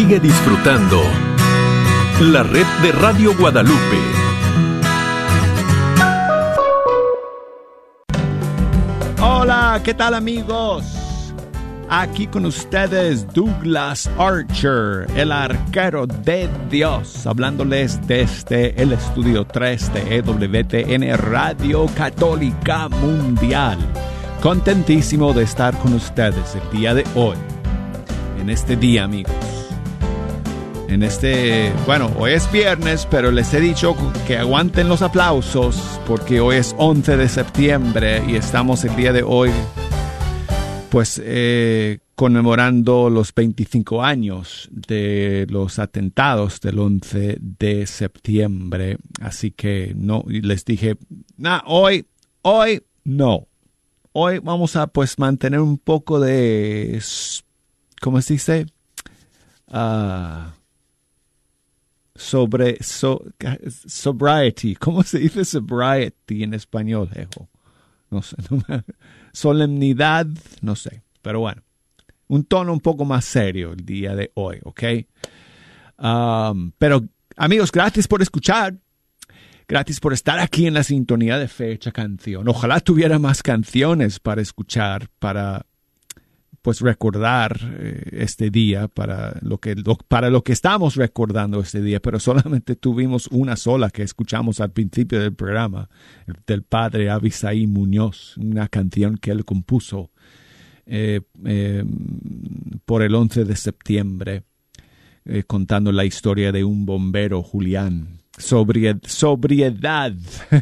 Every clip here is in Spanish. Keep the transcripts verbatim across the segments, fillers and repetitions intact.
Sigue disfrutando la red de Radio Guadalupe. Hola, ¿qué tal amigos? Aquí con ustedes Douglas Archer, el arquero de Dios, hablándoles desde el estudio tres de E W T N Radio Católica Mundial. Contentísimo de estar con ustedes el día de hoy. En este día, amigos. En este, bueno, hoy es viernes, pero les he dicho que aguanten los aplausos porque hoy es once de septiembre y estamos el día de hoy pues eh, conmemorando los veinticinco años de los atentados del once de septiembre. Así que no, les dije, nah, hoy, hoy no. Hoy vamos a pues mantener un poco de, ¿cómo se dice? Ah... Uh, Sobre, so, sobriety. ¿Cómo se dice sobriety en español, Ejo? No sé. No me, solemnidad, no sé. Pero bueno, un tono un poco más serio el día de hoy, ¿ok? Um, pero, amigos, gracias por escuchar. Gracias por estar aquí en la sintonía de Fecha Canción. Ojalá tuviera más canciones para escuchar, para pues recordar eh, este día, para lo que lo, para lo que estamos recordando este día, pero solamente tuvimos una sola que escuchamos al principio del programa, del padre Abisaí Muñoz, una canción que él compuso eh, eh, por el once de septiembre, eh, contando la historia de un bombero, Julián. Sobrie, sobriedad,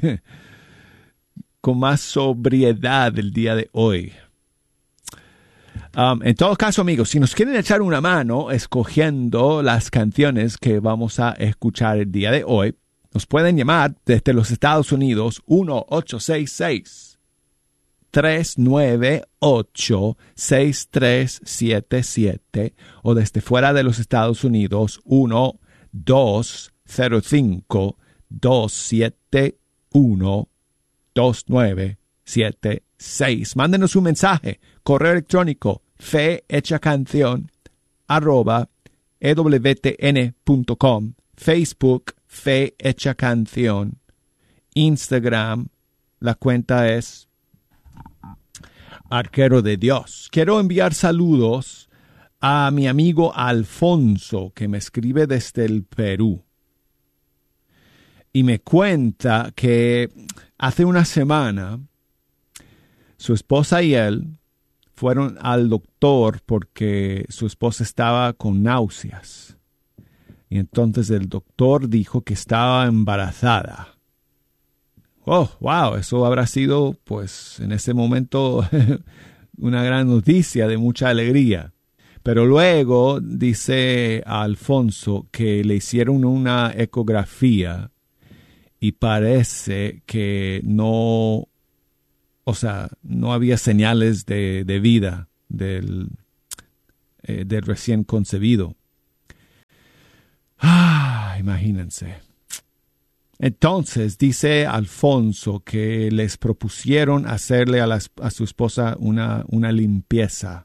con más sobriedad el día de hoy. Um, en todo caso, amigos, si nos quieren echar una mano escogiendo las canciones que vamos a escuchar el día de hoy, nos pueden llamar desde los Estados Unidos uno ocho seis seis, tres nueve ocho, seis tres siete siete o desde fuera de los Estados Unidos uno dos cero cinco, dos siete uno, dos nueve siete seis. Mándenos un mensaje, correo electrónico fehechacanción arroba ewtn.com, Facebook Fe Hecha Canción, Instagram, la cuenta es Arquero de Dios. Quiero enviar saludos a mi amigo Alfonso, que me escribe desde el Perú y me cuenta que hace una semana su esposa y él fueron al doctor porque su esposa estaba con náuseas. Y entonces el doctor dijo que estaba embarazada. Oh, wow, eso habrá sido, pues, en ese momento una gran noticia de mucha alegría. Pero luego dice a Alfonso que le hicieron una ecografía y parece que no... O sea, no había señales de, de vida del, eh, del recién concebido. Ah, imagínense. Entonces, dice Alfonso que les propusieron hacerle a, la, a su esposa una, una limpieza.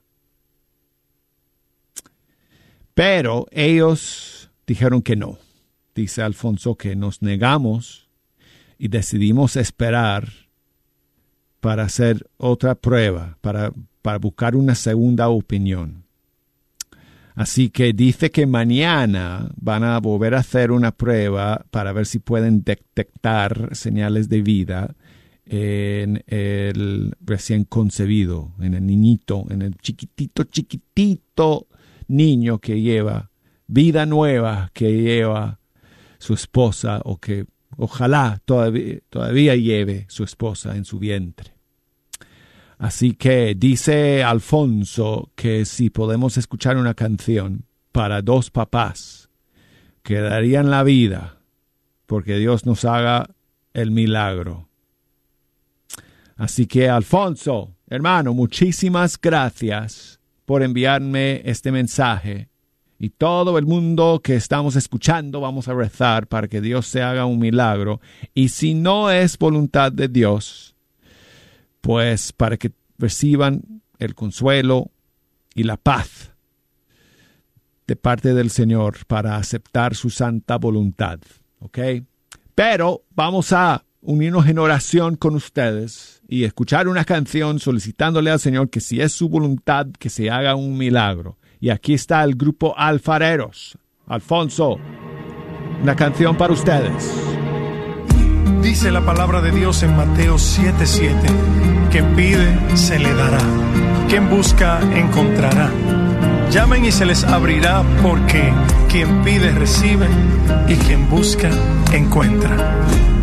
Pero ellos dijeron que no. Dice Alfonso que nos negamos y decidimos esperar para hacer otra prueba, para, para buscar una segunda opinión. Así que dice que mañana van a volver a hacer una prueba para ver si pueden detectar señales de vida en el recién concebido, en el niñito, en el chiquitito, chiquitito niño que lleva, vida nueva que lleva su esposa o que ojalá todavía, todavía lleve su esposa en su vientre. Así que dice Alfonso que si podemos escuchar una canción para dos papás que darían la vida porque Dios nos haga el milagro. Así que Alfonso, hermano, muchísimas gracias por enviarme este mensaje. Y todo el mundo que estamos escuchando vamos a rezar para que Dios se haga un milagro. Y si no es voluntad de Dios, pues para que reciban el consuelo y la paz de parte del Señor para aceptar su santa voluntad. ¿Ok? Pero vamos a unirnos en oración con ustedes y escuchar una canción solicitándole al Señor que si es su voluntad que se haga un milagro. Y aquí está el grupo Alfareros. Alfonso, una canción para ustedes. Dice la palabra de Dios en Mateo siete siete, quien pide se le dará, quien busca encontrará. Llamen y se les abrirá, porque quien pide recibe y quien busca encuentra.